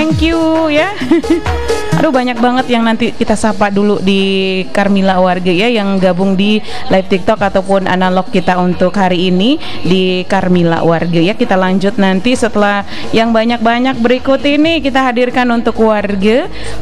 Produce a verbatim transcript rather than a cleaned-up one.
Thank you ya. Aduh, banyak banget yang nanti kita sapa dulu di Karmila Warga ya, yang gabung di live TikTok ataupun analog kita untuk hari ini di Karmila Warga ya. Kita lanjut nanti setelah yang banyak-banyak berikut ini, kita hadirkan untuk warga